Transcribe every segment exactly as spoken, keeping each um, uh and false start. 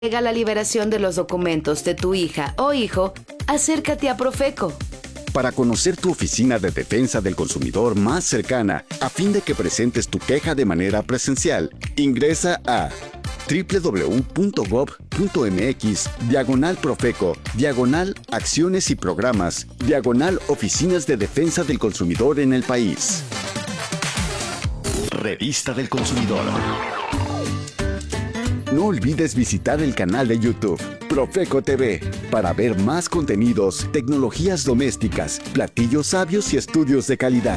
llega la liberación de los documentos de tu hija o hijo, acércate a Profeco. Para conocer tu oficina de defensa del consumidor más cercana, a fin de que presentes tu queja de manera presencial, ingresa a www.gov.mx, diagonal Profeco, diagonal Acciones y Programas, diagonal Oficinas de Defensa del Consumidor en el país. Revista del Consumidor. No olvides visitar el canal de YouTube, Profeco T V, para ver más contenidos, tecnologías domésticas, platillos sabios y estudios de calidad.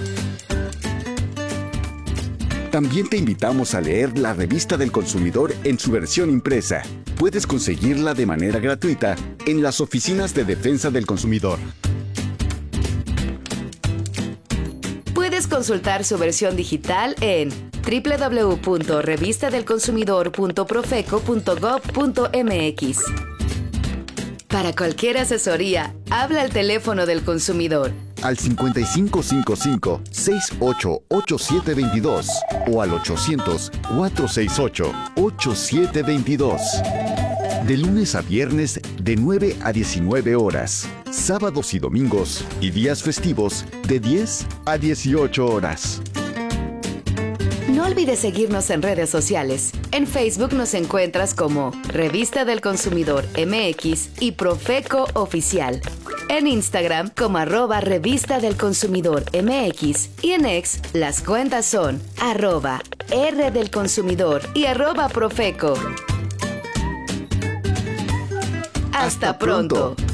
También te invitamos a leer la Revista del Consumidor en su versión impresa. Puedes conseguirla de manera gratuita en las oficinas de defensa del consumidor. Puedes consultar su versión digital en doble u doble u doble u punto revista del consumidor punto profeco punto gob punto eme equis. Para cualquier asesoría, habla al teléfono del consumidor al cincuenta y cinco cincuenta y cinco, sesenta y ocho, ochenta y siete veintidós o al ochocientos, cuatrocientos sesenta y ocho, ochenta y siete veintidós. De lunes a viernes de nueve a diecinueve horas, sábados y domingos y días festivos de diez a dieciocho horas. No olvides seguirnos en redes sociales. En Facebook nos encuentras como Revista del Consumidor eme equis y Profeco Oficial. En Instagram como arroba Revista del Consumidor eme equis y en X las cuentas son arroba R del Consumidor y arroba Profeco. Hasta, Hasta pronto. pronto.